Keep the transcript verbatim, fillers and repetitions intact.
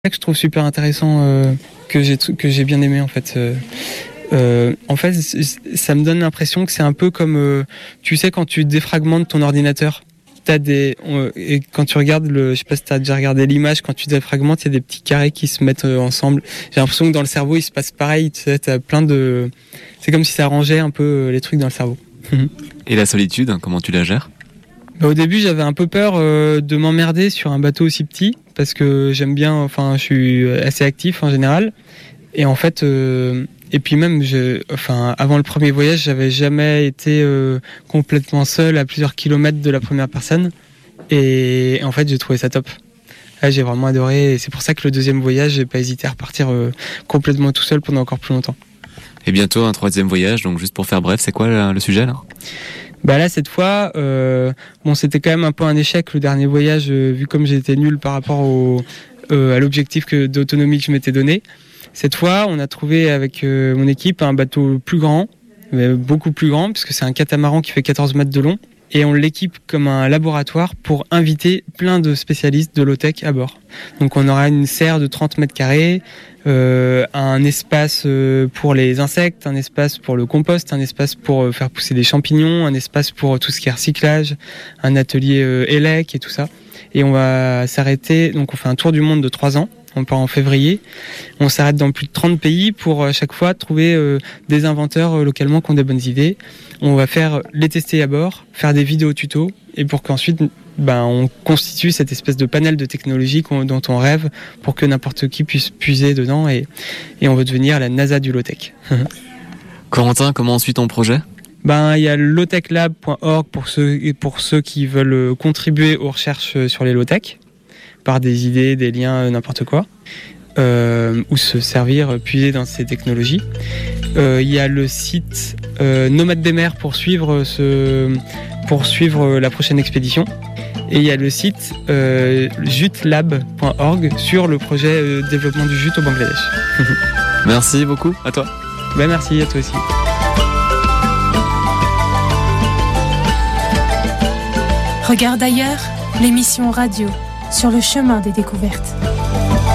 que je trouve super intéressant, euh, que j'ai que j'ai bien aimé en fait. Euh, euh, en fait, ça me donne l'impression que c'est un peu comme, euh, tu sais, quand tu défragmentes ton ordinateur. T'as des, on, et quand tu regardes le, je sais pas si t'as déjà regardé l'image, quand tu défragmentes, il y a des petits carrés qui se mettent euh, ensemble. J'ai l'impression que dans le cerveau, il se passe pareil. Tu sais, t'as plein de, c'est comme si ça rangeait un peu euh, les trucs dans le cerveau. Et la solitude, comment tu la gères ? Bah, au début, j'avais un peu peur euh, de m'emmerder sur un bateau aussi petit, parce que j'aime bien, enfin, je suis assez actif en général. Et en fait, euh, et puis même, je, enfin, avant le premier voyage, j'avais jamais été euh, complètement seul à plusieurs kilomètres de la première personne. Et en fait, j'ai trouvé ça top. Là, j'ai vraiment adoré. Et c'est pour ça que le deuxième voyage, j'ai pas hésité à repartir euh, complètement tout seul pendant encore plus longtemps. Et bientôt un troisième voyage. Donc juste pour faire bref, c'est quoi le, le sujet là ? Bah là, cette fois, euh, bon, c'était quand même un peu un échec le dernier voyage, euh, vu comme j'étais nul par rapport au, euh, à l'objectif que, d'autonomie que je m'étais donné. Cette fois, on a trouvé avec euh, mon équipe un bateau plus grand, mais beaucoup plus grand, puisque c'est un catamaran qui fait quatorze mètres de long. Et on l'équipe comme un laboratoire pour inviter plein de spécialistes de low-tech à bord. Donc on aura une serre de trente mètres carrés, euh, un espace euh, pour les insectes, un espace pour le compost, un espace pour euh, faire pousser des champignons, un espace pour euh, tout ce qui est recyclage, un atelier euh, élec et tout ça. Et on va s'arrêter, donc on fait un tour du monde de trois ans. On part en février. On s'arrête dans plus de trente pays pour à chaque fois trouver euh, des inventeurs euh, localement qui ont des bonnes idées. On va faire les tester à bord, faire des vidéos tutos et pour qu'ensuite ben, on constitue cette espèce de panel de technologies dont on rêve pour que n'importe qui puisse puiser dedans et, et on veut devenir la NASA du low-tech. Corentin, comment on suit ton projet ? Ben, il y a low-tech-lab point org pour ceux, pour ceux qui veulent contribuer aux recherches sur les low-tech, par des idées, des liens, n'importe quoi, euh, ou se servir, puiser dans ces technologies. Il euh, y a le site euh, Nomade des mers pour suivre, ce, pour suivre la prochaine expédition. Et il y a le site euh, jutelab point org sur le projet euh, développement du jute au Bangladesh. Merci beaucoup, à toi. Ben, merci, à toi aussi. Regarde ailleurs, l'émission radio sur le chemin des découvertes.